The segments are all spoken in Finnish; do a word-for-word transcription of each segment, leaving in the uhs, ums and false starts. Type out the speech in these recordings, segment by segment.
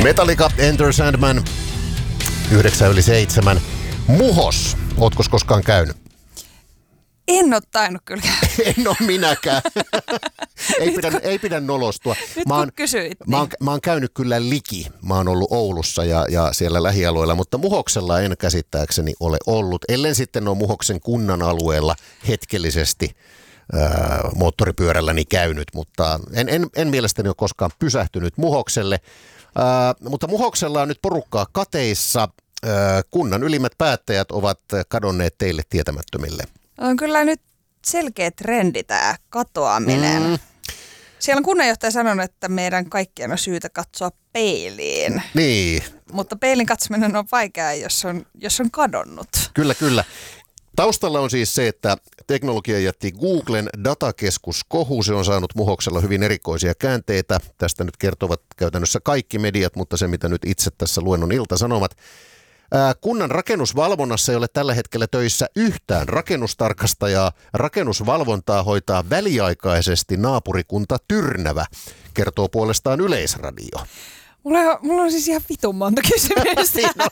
Metallica, Enter Sandman, yhdeksän yli seitsemän. Muhos, ootko koskaan käynyt? En ole tainnut kyllä. En ole minäkään. ei, pidä, ei pidä nolostua. Nyt mä oon, kun kysyit. Niin. Mä, oon, mä oon käynyt kyllä liki. Mä oon ollut Oulussa ja, ja siellä lähialueella, mutta Muhoksella en käsittääkseni ole ollut. Ellen sitten ole Muhoksen kunnan alueella hetkellisesti ää, moottoripyörälläni käynyt, mutta en, en, en mielestäni ole koskaan pysähtynyt Muhokselle. Ää, mutta Muhoksella on nyt porukkaa kateissa. Ää, kunnan ylimmät päättäjät ovat kadonneet teille tietämättömille. On kyllä nyt selkeä trendi tämä katoaminen. Mm. Siellä on kunnanjohtaja sanonut, että meidän kaikkien on syytä katsoa peiliin. Niin. Mutta peilin katsominen on vaikeaa, jos on, jos on kadonnut. Kyllä, kyllä. Taustalla on siis se, että teknologia jätti Googlen datakeskus kohu. Se on saanut Muhoksella hyvin erikoisia käänteitä. Tästä nyt kertovat käytännössä kaikki mediat, mutta se mitä nyt itse tässä luen on Ilta-Sanomat. Kunnan rakennusvalvonnassa ei ole tällä hetkellä töissä yhtään rakennustarkastajaa. Rakennusvalvontaa hoitaa väliaikaisesti naapurikunta Tyrnävä, kertoo puolestaan Yleisradio. Mulla on, mulla on siis ihan vitun monta kysymystä.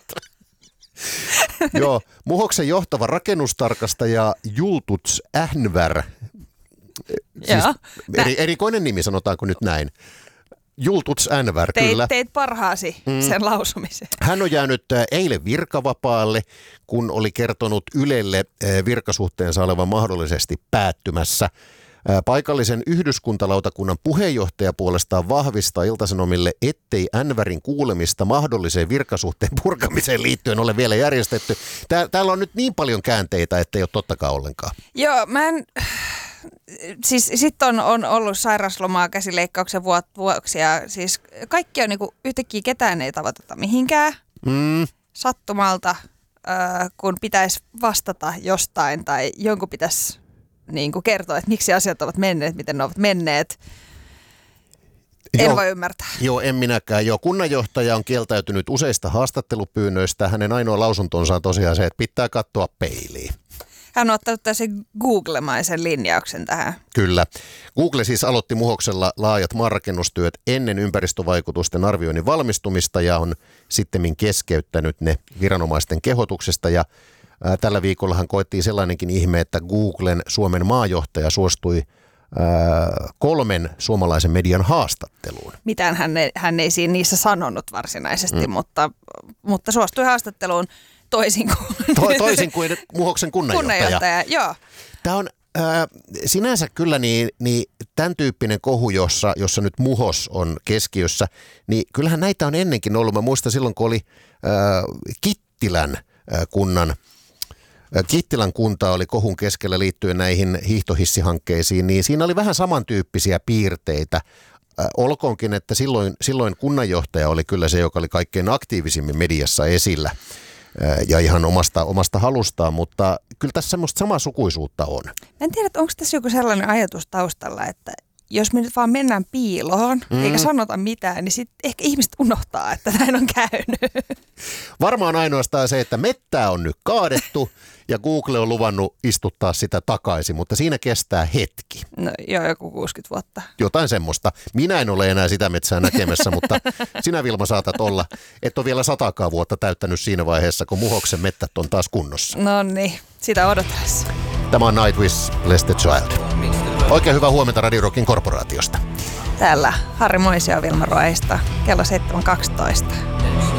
Joo, Muhoksen johtava rakennustarkastaja Jultuts Ähnvär, siis eri, erikoinen nimi sanotaanko nyt näin. Jultuts Ähnvär, teit, kyllä. Teit parhaasi mm. sen lausumiseen. Hän on jäänyt eilen virkavapaalle, kun oli kertonut Ylelle virkasuhteensa olevan mahdollisesti päättymässä. Paikallisen yhdyskuntalautakunnan puheenjohtaja puolestaan vahvistaa Ilta-Sanomille, ettei Ähnvärin kuulemista mahdolliseen virkasuhteen purkamiseen liittyen ole vielä järjestetty. Tää, täällä on nyt niin paljon käänteitä, ettei ole tottakaan ollenkaan. Joo, mä en... Siis sitten on, on ollut sairauslomaa käsileikkauksen vuoksi ja siis kaikki on niinku yhtäkkiä ketään ei tavoiteta mihinkään mm. sattumalta, äh, kun pitäisi vastata jostain tai jonkun pitäisi niinku kertoa, että miksi asiat ovat menneet, miten ne ovat menneet. En joo, voi ymmärtää. Joo, en minäkään. Joo, kunnanjohtaja on kieltäytynyt useista haastattelupyynnöistä. Hänen ainoa lausuntonsa on tosiaan se, että pitää katsoa peiliin. Hän on ottanut tällaisen Google-maisen linjauksen tähän. Kyllä. Google siis aloitti Muhoksella laajat maanrakennustyöt ennen ympäristövaikutusten arvioinnin valmistumista ja on sittemmin keskeyttänyt ne viranomaisten kehotuksesta. Ja ää, tällä viikollahan koettiin sellainenkin ihme, että Googlen Suomen maajohtaja suostui ää, kolmen suomalaisen median haastatteluun. Mitään hän ei, hän ei siinä niissä sanonut varsinaisesti, mm. mutta, mutta suostui haastatteluun. Toisin kuin, to, toisin kuin Muhoksen kunnanjohtaja. kunnanjohtaja joo. Tämä on äh, sinänsä kyllä niin, niin tämän tyyppinen kohu, jossa, jossa nyt Muhos on keskiössä, niin kyllähän näitä on ennenkin ollut. Mä muistan silloin, kun oli äh, Kittilän äh, kunnan, äh, Kittilän kunta oli kohun keskellä liittyen näihin hiihtohissihankkeisiin, niin siinä oli vähän samantyyppisiä piirteitä. Äh, olkoonkin, että silloin, silloin kunnanjohtaja oli kyllä se, joka oli kaikkein aktiivisimmin mediassa esillä. Ja ihan omasta, omasta halustaan, mutta kyllä tässä semmoista samaa sukuisuutta on. Mä en tiedä, onko tässä joku sellainen ajatus taustalla, että jos me nyt vaan mennään piiloon, mm. eikä sanota mitään, niin sitten ehkä ihmiset unohtaa, että näin on käynyt. Varmaan ainoastaan se, että mettää on nyt kaadettu ja Google on luvannut istuttaa sitä takaisin, mutta siinä kestää hetki. No joo, joku kuusikymmentä vuotta. Jotain semmoista. Minä en ole enää sitä metsää näkemässä, mutta sinä Vilma saatat olla, et ole vielä satakaan vuotta täyttänyt siinä vaiheessa, kun Muhoksen mettät on taas kunnossa. No niin, sitä odotellessa. Tämä on Nightwish, Bless the Child. Oikein hyvää huomenta Radio Rockin korporaatiosta. Täällä Harri Moisio ja Vilma Roista, kello seitsemän kaksitoista.